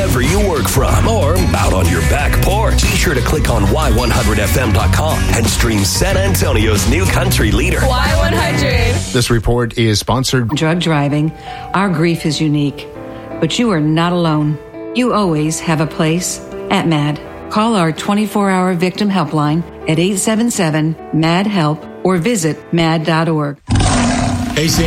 wherever you work from or out on your back porch. Be sure to click on Y100FM.com and stream San Antonio's new country leader, Y100. This report is sponsored. Drug driving. Our grief is unique, but you are not alone. You always have a place at MAD. Call our 24-hour victim helpline at 877-MAD-HELP or visit mad.org. Hey,